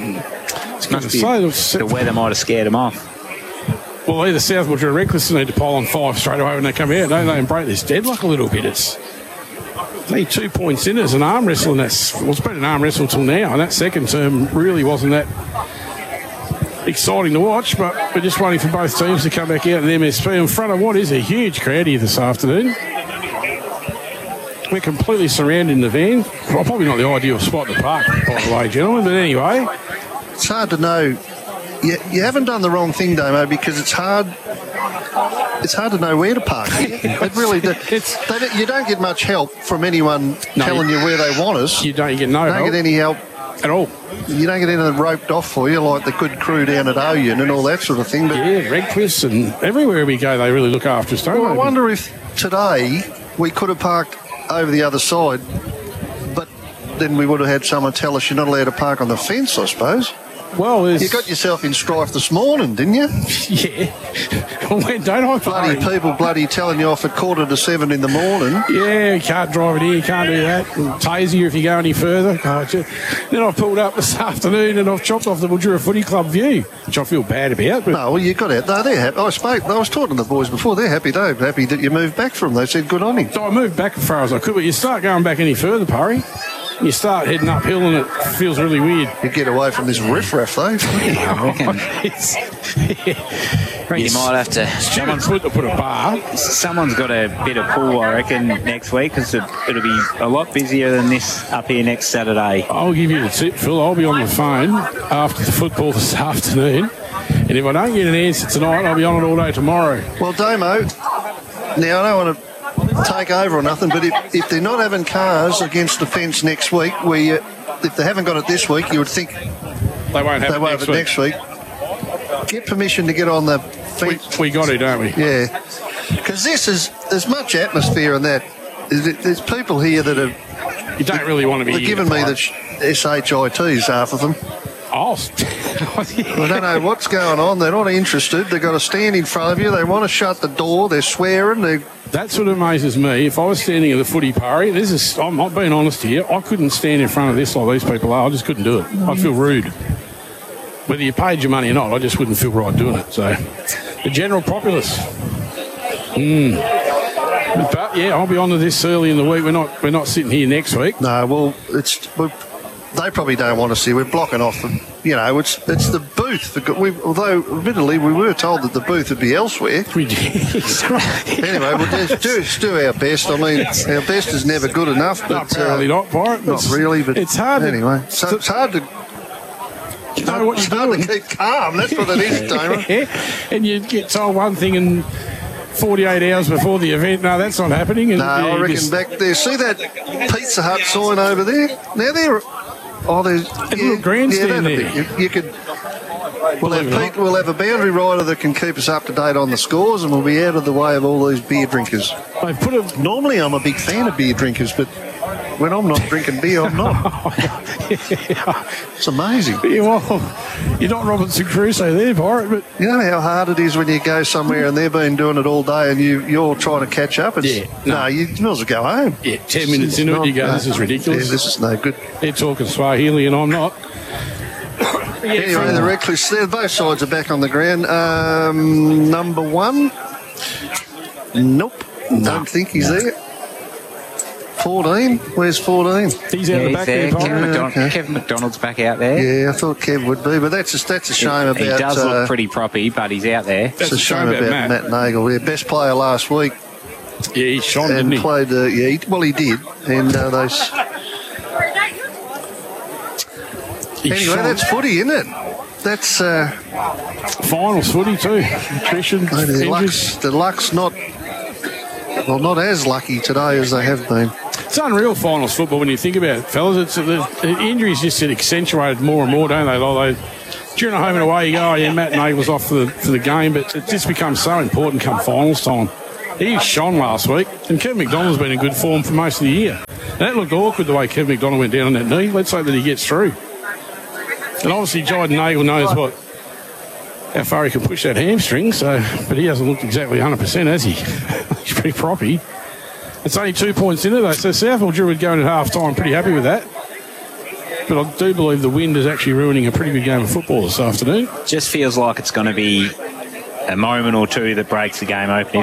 the weather might have scared them off. Well, either South or Reckless need to pile on 5 straight away when they come out, don't they, and break this deadlock a little bit. It's only 2 points in as an arm wrestle, and it's been an arm wrestle till now, and that second term really wasn't that exciting to watch, but we're just waiting for both teams to come back out in the MSP in front of what is a huge crowd here this afternoon. We're completely surrounded in the van. Well, probably not the ideal spot to park, by the way, gentlemen, but anyway. It's hard to know. You haven't done the wrong thing, Damo, because it's hard to know where to park. It really you don't get much help from anyone telling you where they want us. You don't get no help. You don't get any help at all. You don't get anything roped off for you like the good crew down at Oyen and all that sort of thing. But yeah, Redcliffe and everywhere we go, they really look after us, don't they? I wonder if today we could have parked over the other side, but then we would have had someone tell us you're not allowed to park on the fence, I suppose. Well, you got yourself in strife this morning, didn't you? Yeah. When don't I? Bloody people telling you off at 6:45 in the morning. Yeah, you can't drive it here, you can't do that. We'll tase you if you go any further. Then I've pulled up this afternoon and I've chopped off the Mildura Footy Club view, which I feel bad about. But no, well, you got out. No, they're happy. I was talking to the boys before. They're happy. They're happy that you moved back from them. They said good on him. So I moved back as far as I could, but you start going back any further, Parry. You start heading uphill and it feels really weird. You get away from this riffraff, though. You might have to... Someone's put a bar. Someone's got a bit of pull, I reckon, next week, because it'll be a lot busier than this up here next Saturday. I'll give you the tip, Phil. I'll be on the phone after the football this afternoon. And if I don't get an answer tonight, I'll be on it all day tomorrow. Well, Damo, now I don't want to take over or nothing, but if they're not having cars against the fence next week, if they haven't got it this week, you would think they won't have it next week. Get permission to get on the fence. We got it, don't we? Yeah. Because there's much atmosphere in that. There's people here that are... You don't really want to be... They're giving me the SHITs, half of them. Oh, I don't know what's going on. They're not interested. They've got to stand in front of you. They want to shut the door. They're swearing. That's what amazes me. If I was standing at the footy party, I'm not being honest here, I couldn't stand in front of this like these people are. I just couldn't do it. I'd feel rude. Whether you paid your money or not, I just wouldn't feel right doing it. So, the general populace. But yeah, I'll be on to this early in the week. We're not sitting here next week. No, well, they probably don't want to see. We're blocking off them. It's the booth. Although, admittedly, we were told that the booth would be elsewhere. We did. Anyway, we'll just do our best. I mean, our best is never good enough. But, apparently not, Byron. Not really, but it's hard. Anyway, so it's hard to... You know what you're doing. To keep calm. That's what it is, Damon. And you get told one thing and 48 hours before the event, no, that's not happening. And I reckon back there. See that Pizza Hut sign over there? Now they're... Oh, there's a little grandstand there. You could... We'll have a boundary rider that can keep us up to date on the scores, and we'll be out of the way of all these beer drinkers. Normally I'm a big fan of beer drinkers, but when I'm not drinking beer, I'm not. It's amazing. Yeah, well, you're not Robinson Crusoe there, Byron, but... You know how hard it is when you go somewhere and they've been doing it all day and you're trying to catch up? You might as well go home. Yeah, 10 minutes into it, you go, this is ridiculous. Yeah, this is no good. They're talking Swahili and I'm not. Anyway, the Reckless there, both sides are back on the ground. Number one? Nope. Don't think he's there. 14? Where's 14? He's out the back there. Kevin McDonald's back out there. Yeah, I thought Kev would be, but that's a shame about... He does look pretty proppy, but he's out there. It's a shame about Matt Nagel. Yeah, best player last week. Yeah, he shone, didn't he? Played, he did. And anyway, that's footy, isn't it? That's... finals footy too. Nutrition. The luck's not... well, not as lucky today as they have been. It's unreal finals football when you think about it, fellas. The injuries just get accentuated more and more, don't they? Like during a home and away, you go, oh, yeah, Matt Nagle's off for the game, but it just becomes so important come finals time. He shone last week, and Kevin McDonald's been in good form for most of the year. And that looked awkward the way Kevin McDonald went down on that knee. Let's hope that he gets through. And obviously, Jayden Nagle knows how far he can push that hamstring, but he hasn't looked exactly 100%, has he? He's pretty proppy. It's only 2 points into that, so South Mildura would go in at half-time pretty happy with that. But I do believe the wind is actually ruining a pretty good game of football this afternoon. Just feels like it's going to be a moment or two that breaks the game open.